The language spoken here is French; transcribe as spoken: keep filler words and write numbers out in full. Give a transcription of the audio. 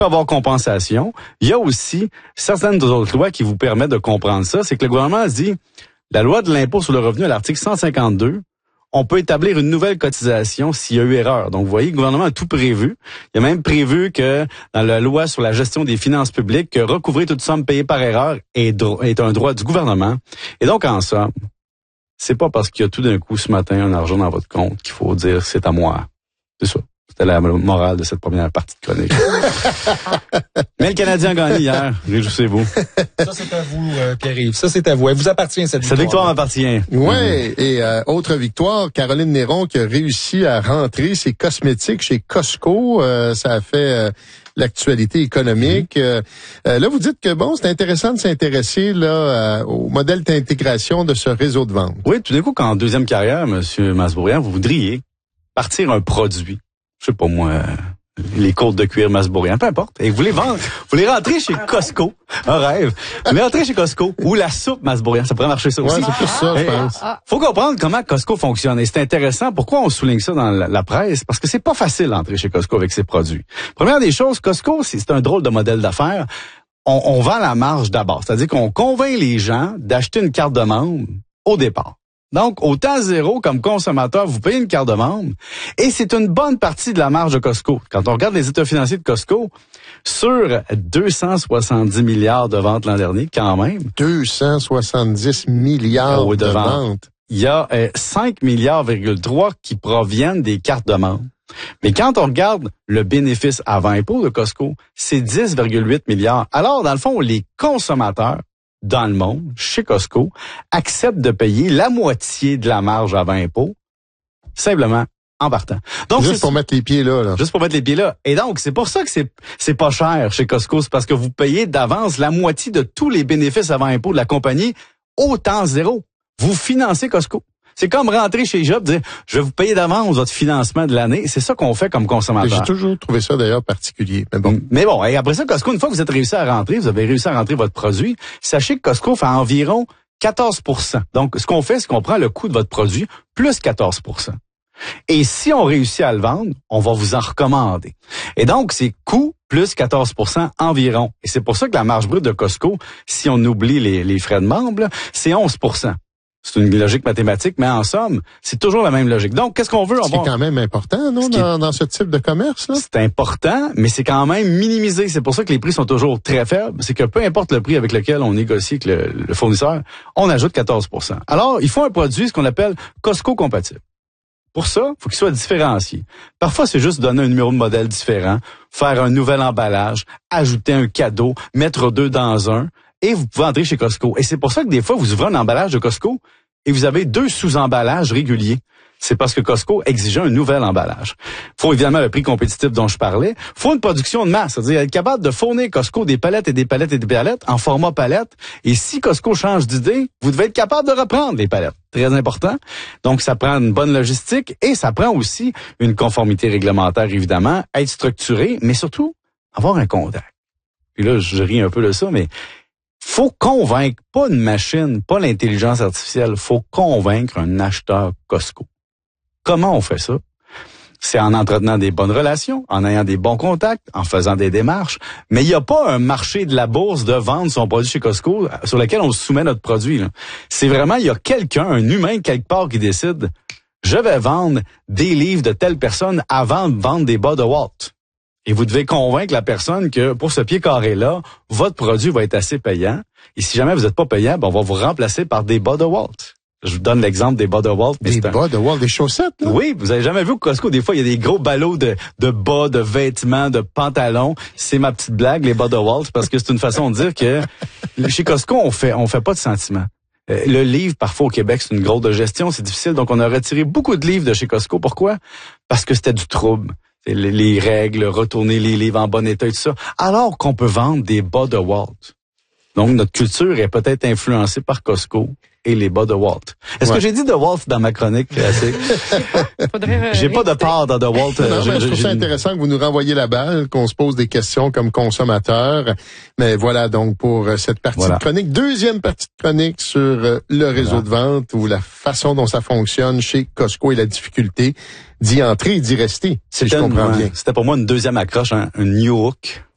avoir compensation. Il y a aussi certaines autres lois qui vous permettent de comprendre ça. C'est que le gouvernement se dit, la loi de l'impôt sur le revenu à l'article cent cinquante-deux, on peut établir une nouvelle cotisation s'il y a eu erreur. Donc, vous voyez, le gouvernement a tout prévu. Il a même prévu que dans la loi sur la gestion des finances publiques, que recouvrer toute somme payée par erreur est, dro- est un droit du gouvernement. Et donc, en somme, c'est pas parce qu'il y a tout d'un coup ce matin un argent dans votre compte qu'il faut dire c'est à moi. C'est ça. C'était la morale de cette première partie de chronique. Mais le Canadien a gagné hier. Réjouissez-vous. Ça, c'est à vous, euh, Pierre-Yves. Ça, c'est à vous. Elle vous appartient, cette victoire. Cette victoire m'appartient. Oui, mmh. et euh, autre victoire, Caroline Néron qui a réussi à rentrer ses cosmétiques chez Costco. Euh, ça a fait euh, l'actualité économique. Mmh. Euh, là, vous dites que, bon, c'est intéressant de s'intéresser là euh, au modèle d'intégration de ce réseau de vente. Oui, tout d'un coup, quand en deuxième carrière, M. Masbourian, vous voudriez partir un produit. Je sais pas moi, les côtes de cuir Masbourian, peu importe. Et vous voulez vendre, vous voulez rentrer chez Costco, un rêve. Vous voulez rentrer chez Costco ou la soupe Masbourian, ça pourrait marcher ça aussi. Ouais, c'est plus ça, je pense. Faut comprendre comment Costco fonctionne. Et c'est intéressant. Pourquoi on souligne ça dans la, la presse? Parce que c'est pas facile d'entrer chez Costco avec ses produits. Première des choses, Costco, c'est, c'est un drôle de modèle d'affaires. On, on vend la marge d'abord. C'est-à-dire qu'on convainc les gens d'acheter une carte de membre au départ. Donc, au temps zéro, comme consommateur, vous payez une carte de membre et c'est une bonne partie de la marge de Costco. Quand on regarde les états financiers de Costco, sur deux cent soixante-dix milliards de ventes l'an dernier, quand même. deux cent soixante-dix milliards oh, de, de ventes. ventes. Il y a euh, cinq milliards virgule trois qui proviennent des cartes de membres. Mais quand on regarde le bénéfice avant impôt de Costco, c'est dix virgule huit milliards. Alors, dans le fond, les consommateurs dans le monde, chez Costco, acceptent de payer la moitié de la marge avant impôt, simplement en partant. Donc, juste pour mettre les pieds là, là. Juste pour mettre les pieds là. Et donc, c'est pour ça que c'est c'est pas cher chez Costco, c'est parce que vous payez d'avance la moitié de tous les bénéfices avant impôt de la compagnie au temps zéro. Vous financez Costco. C'est comme rentrer chez Job, dire, je vais vous payer d'avance votre financement de l'année. C'est ça qu'on fait comme consommateur. J'ai toujours trouvé ça d'ailleurs particulier. Mais bon. Mais bon, et après ça, Costco, une fois que vous êtes réussi à rentrer, vous avez réussi à rentrer votre produit, sachez que Costco fait environ quatorze pour cent. Donc, ce qu'on fait, c'est qu'on prend le coût de votre produit plus quatorze pour cent. Et si on réussit à le vendre, on va vous en recommander. Et donc, c'est coût plus quatorze pour cent environ. Et c'est pour ça que la marge brute de Costco, si on oublie les, les frais de membre, là, c'est onze pour cent. C'est une logique mathématique, mais en somme, c'est toujours la même logique. Donc, qu'est-ce qu'on veut? C'est quand même important, non, dans, dans ce type de commerce, là? C'est important, mais c'est quand même minimisé. C'est pour ça que les prix sont toujours très faibles. C'est que peu importe le prix avec lequel on négocie avec le, le fournisseur, on ajoute quatorze pour cent. Alors, il faut un produit, ce qu'on appelle Costco compatible. Pour ça, il faut qu'il soit différencié. Parfois, c'est juste donner un numéro de modèle différent, faire un nouvel emballage, ajouter un cadeau, mettre deux dans un, et vous pouvez entrer chez Costco. Et c'est pour ça que des fois, vous ouvrez un emballage de Costco et vous avez deux sous-emballages réguliers. C'est parce que Costco exigeait un nouvel emballage. Faut évidemment le prix compétitif dont je parlais. Faut une production de masse, c'est-à-dire être capable de fournir Costco des palettes et des palettes et des palettes en format palette. Et si Costco change d'idée, vous devez être capable de reprendre les palettes. Très important. Donc, ça prend une bonne logistique et ça prend aussi une conformité réglementaire, évidemment, être structuré, mais surtout avoir un contact. Puis là, je ris un peu de ça, mais faut convaincre, pas une machine, pas l'intelligence artificielle, faut convaincre un acheteur Costco. Comment on fait ça? C'est en entretenant des bonnes relations, en ayant des bons contacts, en faisant des démarches. Mais il n'y a pas un marché de la bourse de vendre son produit chez Costco sur lequel on soumet notre produit, là. C'est vraiment, il y a quelqu'un, un humain quelque part qui décide, je vais vendre des livres de telle personne avant de vendre des bas de Walt. Et vous devez convaincre la personne que pour ce pied carré-là, votre produit va être assez payant. Et si jamais vous n'êtes pas payant, ben on va vous remplacer par des bas de Walt. Je vous donne l'exemple des bas de Walt. Des bas de Walt, des chaussettes, là? Oui, vous avez jamais vu au Costco, des fois, il y a des gros ballots de, de bas, de vêtements, de pantalons. C'est ma petite blague, les bas de Walt, parce que c'est une façon de dire que chez Costco, on fait, on fait pas de sentiments. Le livre, parfois, au Québec, c'est une grosse de gestion, c'est difficile. Donc, on a retiré beaucoup de livres de chez Costco. Pourquoi? Parce que c'était du trouble. Les, les règles, retourner les livres en bon état et tout ça. Alors qu'on peut vendre des bas de Walt. Donc, notre culture est peut-être influencée par Costco et les bas de Walt. Est-ce ouais. que j'ai dit de Walt dans ma chronique? Faudrait, j'ai pas de part dans de Walt. Non, je, je trouve ça intéressant que vous nous renvoyiez la balle, qu'on se pose des questions comme consommateurs. Mais voilà donc pour cette partie voilà. de chronique. Deuxième partie de chronique sur le réseau voilà. de vente ou la façon dont ça fonctionne chez Costco et la difficulté d'y entrer et d'y rester, si je comprends une, bien. C'était pour moi une deuxième accroche, hein, un new hook.